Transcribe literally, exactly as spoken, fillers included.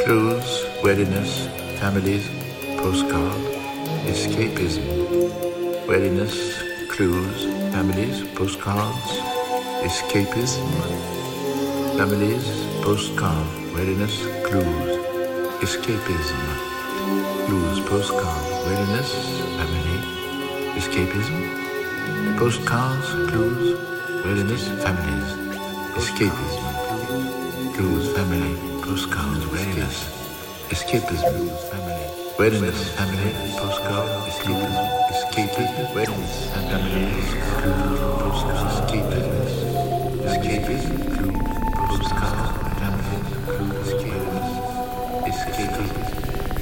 Clues, readiness, families, postcard, escapism. Readiness, clues, families, postcards, escapism. Families, postcard, readiness, clues, escapism. Clues, postcard, readiness, family, escapism. Postcards, clues, readiness, families, escapism. Clues, family, postcards, readiness, escapism. Family, readiness, family, postcard, escapism, escapism, readiness, and families, clues, postcards, escapism, escapism, clues, postcards, families, clues, escapism, escapism.